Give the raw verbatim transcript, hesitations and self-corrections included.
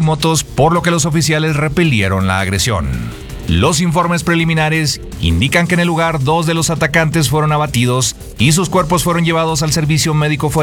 motos, por lo que los oficiales repelieron la agresión. Los informes preliminares indican que en el lugar dos de los atacantes fueron abatidos y sus cuerpos fueron llevados al servicio médico forense